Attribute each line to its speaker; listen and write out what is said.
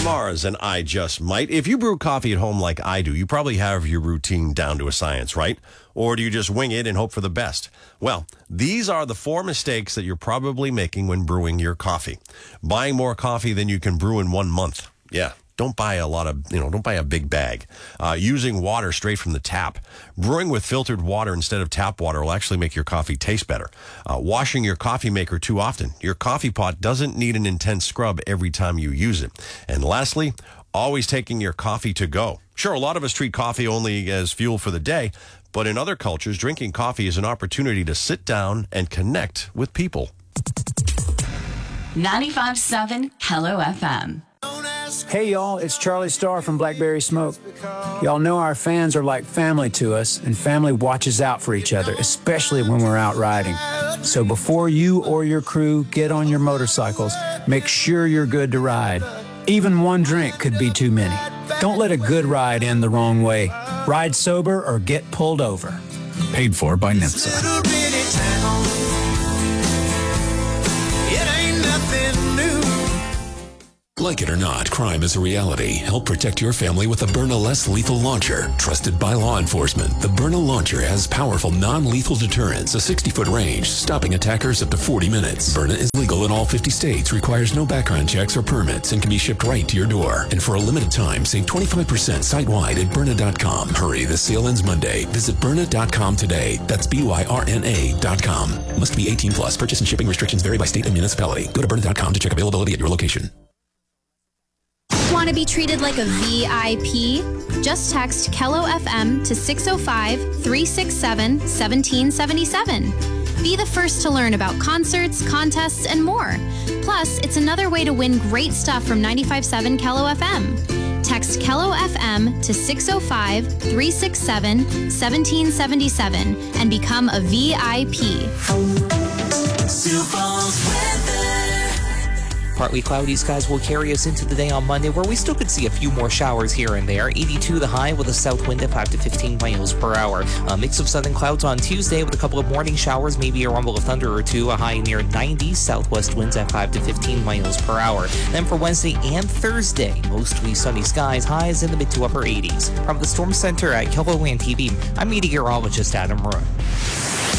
Speaker 1: Mars and I Just Might. If you brew coffee at home like I do, you probably have your routine down to a science, right? Or do you just wing it and hope for the best? Well, these are the 4 mistakes that you're probably making when brewing your coffee. Buying more coffee than you can brew in 1 month. Yeah. Don't buy don't buy a big bag. Using water straight from the tap. Brewing with filtered water instead of tap water will actually make your coffee taste better. Washing your coffee maker too often. Your coffee pot doesn't need an intense scrub every time you use it. And lastly, always taking your coffee to go. Sure, a lot of us treat coffee only as fuel for the day, but in other cultures, drinking coffee is an opportunity to sit down and connect with people.
Speaker 2: 95.7 Hello FM.
Speaker 3: Hey y'all, it's Charlie Starr from Blackberry Smoke. Y'all know our fans are like family to us, and family watches out for each other, especially when we're out riding. So before you or your crew get on your motorcycles, make sure you're good to ride. Even one drink could be too many. Don't let a good ride end the wrong way. Ride sober or get pulled over.
Speaker 4: Paid for by NHTSA.
Speaker 5: Like it or not, crime is a reality. Help protect your family with the Byrna Less Lethal Launcher. Trusted by law enforcement, the Byrna Launcher has powerful non-lethal deterrence, a 60-foot range, stopping attackers up to 40 minutes. Byrna is legal in all 50 states, requires no background checks or permits, and can be shipped right to your door. And for a limited time, save 25% site-wide at Byrna.com. Hurry, the sale ends Monday. Visit Byrna.com today. That's BYRNA.com. Must be 18 plus. Purchase and shipping restrictions vary by state and municipality. Go to Byrna.com to check availability at your location.
Speaker 6: Want to be treated like a VIP? Just text Kello FM to 605-367-1777. Be the first to learn about concerts, contests, and more. Plus, it's another way to win great stuff from 95.7 Kello FM. Text Kello FM to 605-367-1777 and become a VIP.
Speaker 7: Sioux Falls weather.
Speaker 8: Partly cloudy skies will carry us into the day on Monday, where we still could see a few more showers here and there. 82 the high with a south wind at 5 to 15 miles per hour. A mix of southern clouds on Tuesday with a couple of morning showers, maybe a rumble of thunder or two. A high near 90, southwest winds at 5 to 15 miles per hour. Then for Wednesday and Thursday, mostly sunny skies, highs in the mid to upper 80s. From the Storm Center at KELOLAND TV, I'm meteorologist Adam Roy.